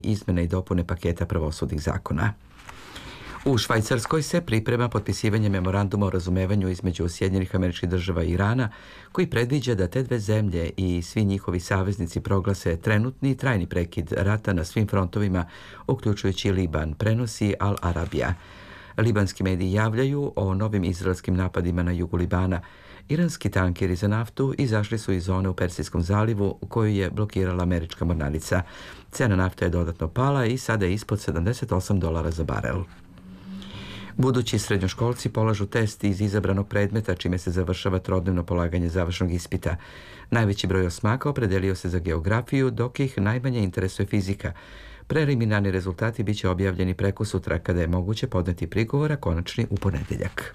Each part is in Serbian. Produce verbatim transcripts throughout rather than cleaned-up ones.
izmene i dopune paketa pravosudnih zakona. U Švajcarskoj se priprema potpisivanje memoranduma o razumevanju između Sjedinjenih Američkih Država i Irana, koji predviđa da te dve zemlje i svi njihovi saveznici proglase trenutni i trajni prekid rata na svim frontovima, uključujući Liban, prenosi Al Arabija. Libanski mediji javljaju o novim izraelskim napadima na jugu Libana. Iranski tankeri za naftu izašli su iz zone u Persijskom zalivu koju je blokirala američka mornarica. Cena nafte je dodatno pala i sada je ispod sedamdeset osam dolara za barel. Budući srednjoškolci polažu test iz izabranog predmeta, čime se završava trodnevno polaganje završnog ispita. Najveći broj osmaka opredelio se za geografiju, dok ih najmanje interesuje fizika. Preliminarni rezultati biće objavljeni prekosutra, kada je moguće podneti prigovor, a konačni u ponedeljak.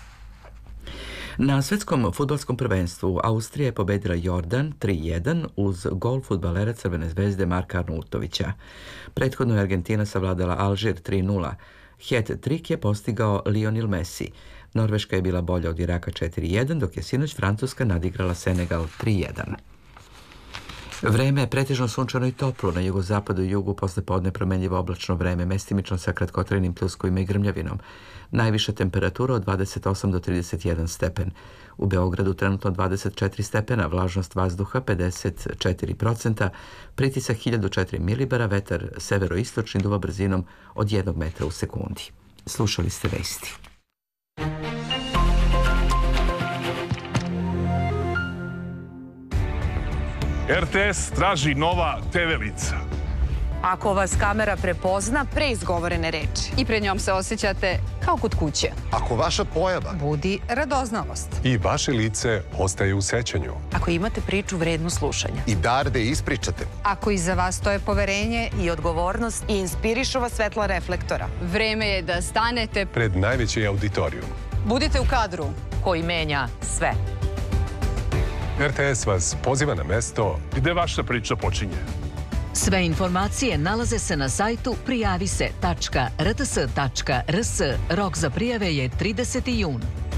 Na svetskom fudbalskom prvenstvu Austrija je pobedila Jordan tri jedan uz gol fudbalera Crvene zvezde Marka Arnautovića. Prethodno je Argentina savladala Alžir tri nula. Hat-trik je postigao Lionel Messi. Norveška je bila bolja od Iraka četiri jedan, dok je sinoć Francuska nadigrala Senegal tri jedan. Vreme je pretežno sunčano i toplo, na jugozapadu i jugu posle podne promenljivo oblačno vreme, mestimično sa kratkotrajnim pljuskovima i grmljavinom. Najviša temperatura od dvadeset osam do trideset jedan stepen. U Beogradu trenutno dvadeset četiri stepena, vlažnost vazduha pedeset četiri procenta, pritisak hiljadu četiri milibara, vetar severoistočni duva brzinom od jednog metra u sekundi. Slušali ste vesti. R T S traži nova te ve lica. Ako vas kamera prepozna pre izgovorene reči i pred njom se osjećate kao kod kuće. Ako vaša pojava budi radoznalost i vaše lice ostaje u sećanju. Ako imate priču vrednu slušanja i dar da ispričate. Ako iza vas stoje poverenje i odgovornost i inspirišu vas svetla reflektora. Vreme je da stanete pred najveći auditorijum. Budite u kadru koji menja sve. R T S vas poziva na mesto gde vaša priča počinje. Sve informacije nalaze se na sajtu prijavi se tačka r t s tačka r s. Rok za prijave je trideseti jun.